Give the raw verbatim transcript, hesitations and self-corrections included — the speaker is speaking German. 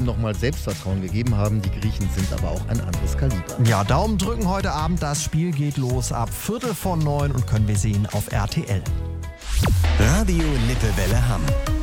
nochmal Selbstvertrauen gegeben haben. Die Griechen sind aber auch ein anderes Kaliber. Ja, Daumen drücken heute Abend. Das Spiel geht los ab Viertel vor neun und können wir sehen auf R T L. Radio Lippewelle Hamm.